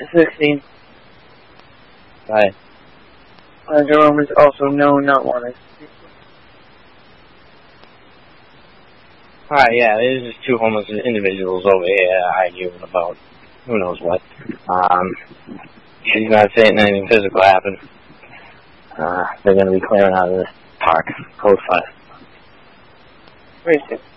16. Right. Jerome is also known not wanting to speak. Alright, yeah, there's just two homeless individuals over here arguing about who knows what. She's not saying anything physical happened. They're going to be clearing out of this park close by. Wait a second.